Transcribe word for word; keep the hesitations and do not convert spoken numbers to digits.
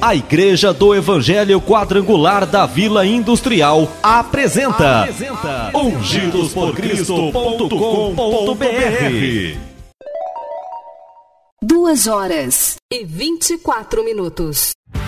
A Igreja do Evangelho Quadrangular da Vila Industrial apresenta, apresenta ungidos por cristo ponto com ponto b r. Duas horas e vinte e quatro minutos.